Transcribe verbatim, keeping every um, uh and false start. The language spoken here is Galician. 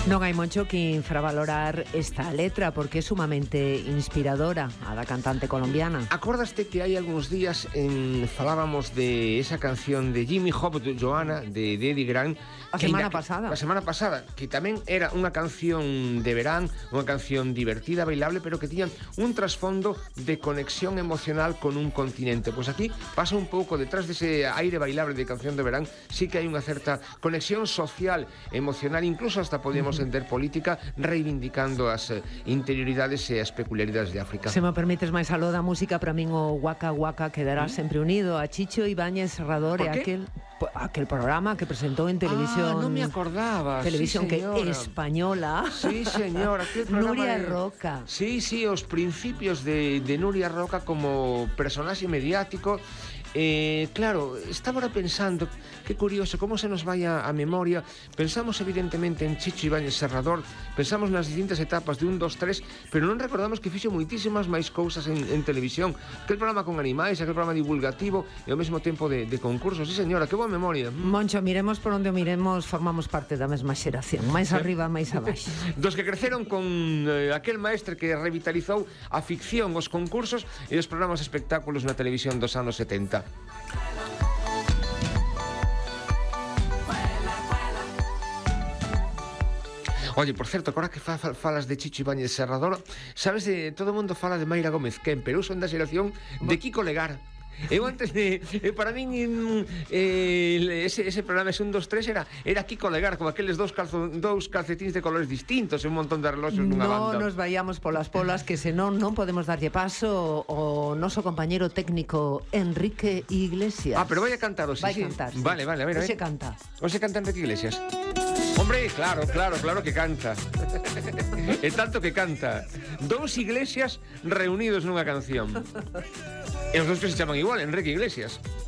Non hai moito que infravalorar esta letra porque é sumamente inspiradora, a da cantante colombiana. Acordaste que hai algúns días en, falábamos de esa canción de Jimmy Hop, de Joanna, de, de Eddie Grant. A semana pasada. A semana pasada, que tamén era unha canción de verán, unha canción divertida, bailable, pero que tiñan un trasfondo de conexión emocional con un continente. Pois aquí pasa un pouco, detrás dese aire bailable de canción de verán, sí que hai unha certa conexión social, emocional, incluso hasta podíamos entender política, reivindicando as interioridades e as peculiaridades de África. Se me permites máis aló da música, para min o Waka Waka quedará ¿Mm? sempre unido a Chicho Ibáñez Serrador e aquel, aquel programa que presentou en televisión. Ah, non me acordaba. Televisión sí, que é española. Sí, señora. Nuria de... Roca. Sí, sí, os principios de, de Nuria Roca como personaxe mediático. Eh, claro, estaba ahora pensando, qué curioso, cómo se nos vaya a memoria. Pensamos evidentemente en Chicho Ibáñez Serrador, pensamos nas distintas etapas de un, dos, tres, pero non recordamos que fixo moitísimas máis cousas en, en televisión. Aquel programa con animais, aquel programa divulgativo e ao mesmo tempo de, de concursos. Sí, señora, que boa memoria. Moncho, miremos por onde o miremos, formamos parte da mesma xeración, máis arriba, máis abaixo. Dos que creceron con eh, aquel maestre que revitalizou a ficción, os concursos e os programas de espectáculos na televisión dos anos setenta. Oye, por certo, agora que fa, fa, falas de Chicho Ibáñez Serrador, sabes, de, todo o mundo fala de Mayra Gómez Ken, pero eu son da xeración de Kiko Legar. Eu antes de, eh, para min eh, ese, ese programa ese un, dos, tres era, era Kiko Legar, como aqueles dous, calzo, dous calcetins de colores distintos e un montón de reloxos nunha banda. Non nos vayamos polas polas, que senón non podemos darlle paso o noso compañeiro técnico Enrique Iglesias. Ah, pero vai a cantar hoxe, vai sí. cantar, sí. Vale, vale, a ver, a ver. Hoxe canta. Hoxe canta Enrique Iglesias. Hombre, claro, claro, claro que canta. E tanto que canta. Dous Iglesias reunidos nunha canción. E os dous que se chaman igual, Enrique Iglesias.